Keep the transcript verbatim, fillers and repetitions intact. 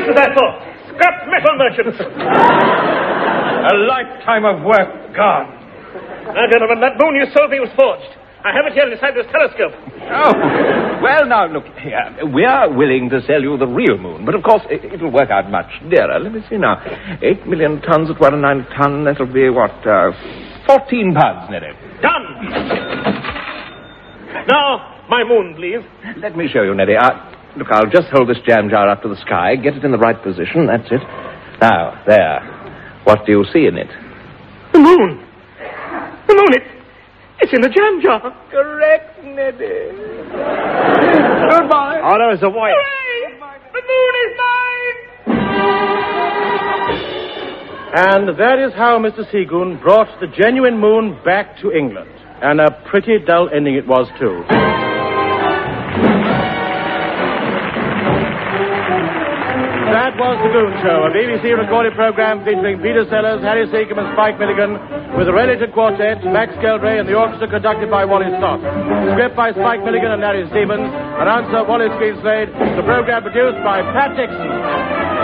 was I for? Scrap metal merchants. A lifetime of work gone. Now, gentlemen, that moon you sold me was forged. I have it here inside this telescope. Oh, well, now, look here. We are willing to sell you the real moon, but, of course, it, it'll work out much dearer. Let me see now. Eight million tons at one and nine a ton. That'll be, what, uh, fourteen pounds, nearly. Done. Now, my moon, please. Let me show you, Neddy. Uh, look, I'll just hold this jam jar up to the sky, get it in the right position. That's it. Now, there. What do you see in it? The moon. The moon, it, it's in the jam jar. Correct, Neddy. Goodbye. Oh, no, it's a wire. Hooray! The moon is mine! And that is how Mister Seagoon brought the genuine moon back to England. And a pretty dull ending it was, too. That was The Goon Show, a B B C recorded program featuring Peter Sellers, Harry Seacombe and Spike Milligan, with the Related Quartet, Max Geldray, and the orchestra conducted by Wally Stott. Script by Spike Milligan and Larry Stevens. Announcer Wallace Greenslade. The program produced by Pat Dixon.